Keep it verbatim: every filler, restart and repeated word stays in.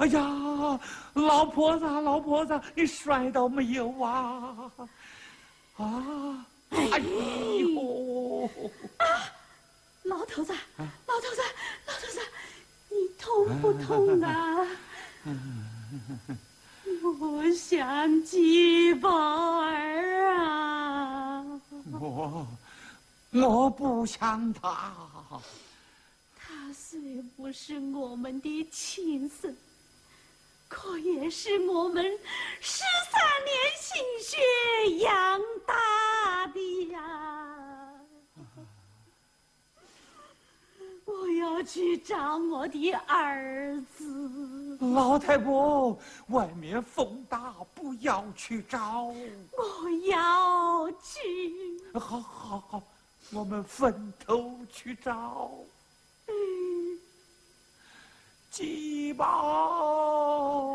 哎呀，老婆子，老婆子，你摔倒没有啊？啊！哎呦！ 啊，老头子，老头子，老头子，你痛不痛啊？我想起宝儿啊！ 我我不想他。 他虽不是我们的亲生，可也是我们十三年心血养大的呀！我要去找我的儿子。 老太婆，外面风大，不要去找。 我要去。 好，好，好，我们分头去找。 嗯， 鸡毛。